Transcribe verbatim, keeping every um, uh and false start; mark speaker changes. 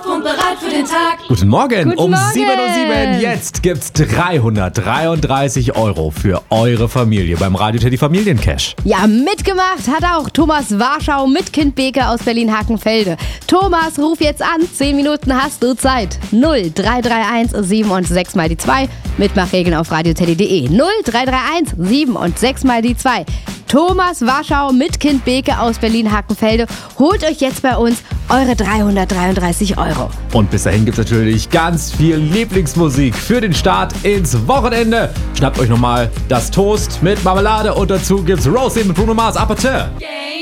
Speaker 1: auf und bereit für den Tag.
Speaker 2: Guten Morgen,
Speaker 3: Guten
Speaker 2: um
Speaker 3: Morgen.
Speaker 2: sieben Uhr sieben. Jetzt gibt's dreihundertdreiunddreißig Euro für eure Familie beim Radio Teddy Familiencash.
Speaker 3: Ja, mitgemacht hat auch Thomas Warschau mit Kind Beke aus Berlin-Hakenfelde. Thomas, ruf jetzt an. Zehn Minuten hast du Zeit. null drei drei eins sieben und sechs mal die zwei. Mitmachregeln auf radioteddy punkt de. null drei drei eins sieben und sechs mal die zwei. Thomas Warschau mit Kind Beke aus Berlin-Hakenfelde. Holt euch jetzt bei uns eure dreihundertdreiunddreißig Euro.
Speaker 2: Und bis dahin gibt's natürlich ganz viel Lieblingsmusik für den Start ins Wochenende. Schnappt euch nochmal das Toast mit Marmelade und dazu gibt's Rosie mit Bruno Mars. Appetit!
Speaker 1: Game